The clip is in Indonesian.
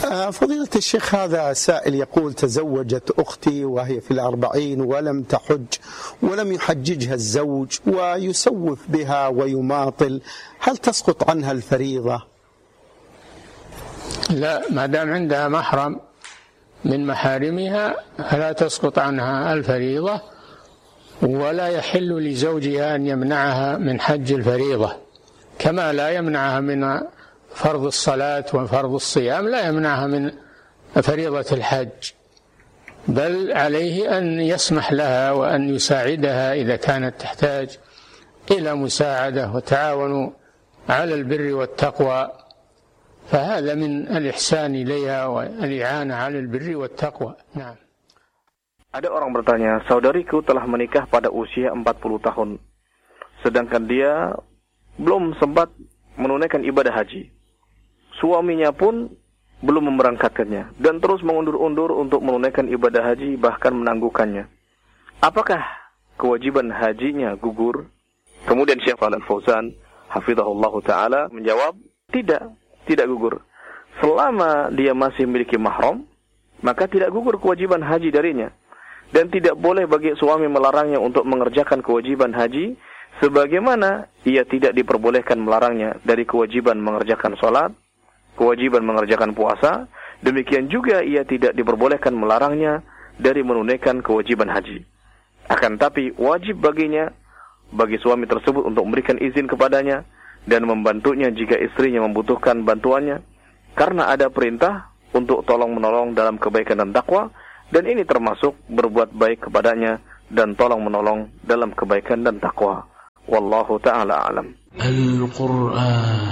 فضيلة الشيخ، هذا سائل يقول: تزوجت أختي وهي في 40 ولم تحج ولم يحججها الزوج ويسوف بها ويماطل، هل تسقط عنها الفريضة؟ لا، ما دام عندها محرم من محارمها فلا تسقط عنها الفريضة، ولا يحل لزوجها أن يمنعها من حج الفريضة، كما لا يمنعها من فرض الصلاة وفرض الصيام، لا يمنعها من فريضة الحج، بل عليه أن يسمح لها وأن يساعدها إذا كانت تحتاج إلى مساعدة، وتعاونوا على البر والتقوى، فهذا من الإحسان إليها والإعانة على البر والتقوى. نعم. Ada orang bertanya, saudariku telah menikah pada usia 40 tahun, sedangkan dia belum sempat menunaikan ibadah haji. Suaminya pun belum memberangkatkannya dan terus mengundur-undur untuk menunaikan ibadah haji, bahkan menangguhkannya. Apakah kewajiban hajinya gugur? Kemudian Syekh Shalih Fauzan hafizahullah taala menjawab, tidak gugur. Selama dia masih memiliki mahram, maka tidak gugur kewajiban haji darinya. Dan tidak boleh bagi suami melarangnya untuk mengerjakan kewajiban haji, sebagaimana ia tidak diperbolehkan melarangnya dari kewajiban mengerjakan sholat, kewajiban mengerjakan puasa. Demikian juga ia tidak diperbolehkan melarangnya dari menunaikan kewajiban haji. Akan tapi wajib baginya, bagi suami tersebut, untuk memberikan izin kepadanya dan membantunya jika istrinya membutuhkan bantuannya, karena ada perintah untuk tolong-menolong dalam kebaikan dan takwa, dan ini termasuk berbuat baik kepadanya dan tolong-menolong dalam kebaikan dan takwa. Wallahu ta'ala alam. Al-Quran